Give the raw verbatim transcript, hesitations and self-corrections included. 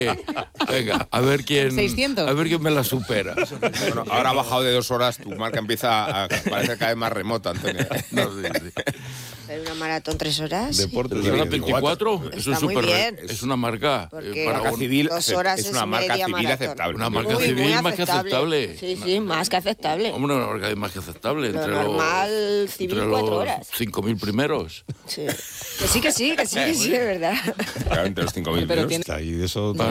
Venga, a ver quién... seiscientos. A ver quién me la supera. Bueno, ahora ha bajado de dos horas, tu marca empieza a parecer cada vez más remota, Antonio. No, sí, sí. Pero una maratón tres horas. Deporte ¿Tres horas veinticuatro? Eso Está es muy súper... bien. Es una marca. Porque eh, para Marca un- civil, dos horas es es una marca media civil maratón. aceptable. Una marca Muy, civil muy más que aceptable. Sí, sí, más que aceptable. Hombre, una marca más que aceptable. Lo Entre normal, los, civil, entre cuatro los horas. cinco mil primeros. Sí. Que sí, que sí, que sí, que sí, es verdad. Claro, entre los cinco mil Pero euros. tiene- Está ahí de eso.